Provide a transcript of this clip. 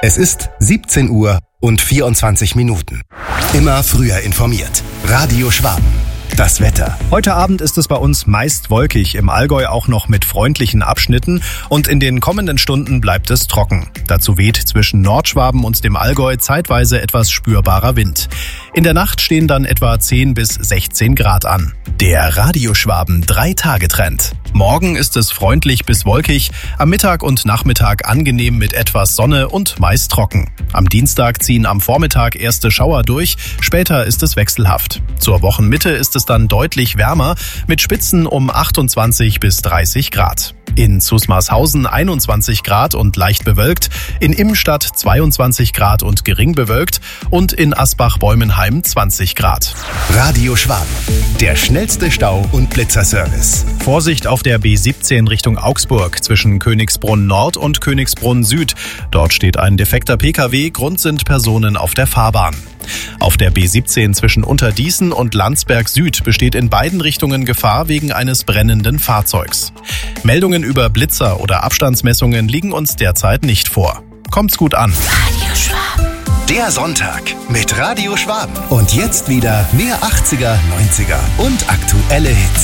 Es ist 17 Uhr und 24 Minuten. Immer früher informiert. Radio Schwaben. Das Wetter. Heute Abend ist es bei uns meist wolkig, im Allgäu auch noch mit freundlichen Abschnitten und in den kommenden Stunden bleibt es trocken. Dazu weht zwischen Nordschwaben und dem Allgäu zeitweise etwas spürbarer Wind. In der Nacht stehen dann etwa 10 bis 16 Grad an. Der Radio Schwaben 3-Tage-Trend. Morgen ist es freundlich bis wolkig, am Mittag und Nachmittag angenehm mit etwas Sonne und meist trocken. Am Dienstag ziehen am Vormittag erste Schauer durch, später ist es wechselhaft. Zur Wochenmitte ist es dann deutlich wärmer, mit Spitzen um 28 bis 30 Grad. In Zusmarshausen 21 Grad und leicht bewölkt, in Immenstadt 22 Grad und gering bewölkt und in Asbach-Bäumenheim 20 Grad. Radio Schwaben, der schnellste Stau- und Blitzerservice. Vorsicht auf der B17 Richtung Augsburg zwischen Königsbrunn Nord und Königsbrunn Süd. Dort steht ein defekter Pkw, Grund sind Personen auf der Fahrbahn. Auf der B17 zwischen Unterdießen und Landsberg Süd besteht in beiden Richtungen Gefahr wegen eines brennenden Fahrzeugs. Meldungen über Blitzer oder Abstandsmessungen liegen uns derzeit nicht vor. Kommt's gut an. Radio Schwaben. Der Sonntag mit Radio Schwaben. Und jetzt wieder mehr 80er, 90er und aktuelle Hits.